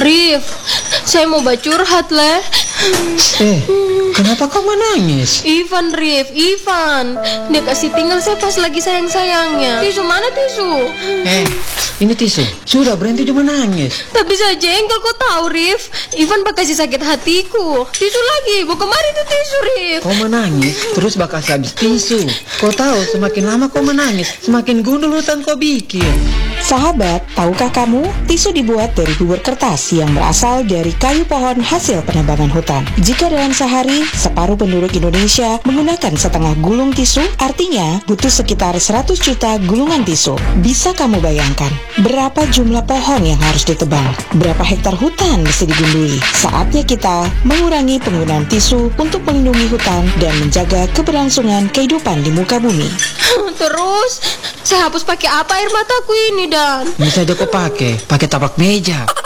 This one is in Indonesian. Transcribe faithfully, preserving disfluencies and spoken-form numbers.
Rif, saya mau curhat leh. Eh, kenapa kau menangis? Ivan, Rif, Ivan. Dia kasih tinggal saya pas lagi sayang-sayangnya. Tisu mana tisu? Eh, ini tisu. Sudah berhenti cuma nangis. Tapi saya jengkel, kau tahu Rif. Ivan bakal kasih sakit hatiku. Tisu lagi, mau kemari tuh tisu Rif. Kau menangis, terus bakal habis tisu. Kau tahu semakin lama kau menangis, semakin gundul hutan kau bikin. Sahabat, tahukah kamu tisu dibuat dari bubur kertas yang berasal dari kayu pohon hasil penebangan hutan. Jika dalam sehari, separuh penduduk Indonesia menggunakan setengah gulung tisu, artinya butuh sekitar seratus juta gulungan tisu. Bisa kamu bayangkan berapa jumlah pohon yang harus ditebang? Berapa hektar hutan mesti digunduli? Saatnya kita mengurangi penggunaan tisu untuk melindungi hutan dan menjaga keberlangsungan kehidupan di muka bumi. Terus, saya hapus pakai apa air mataku ini, Dan? Bisa aja kau pakai, pakai tapak meja.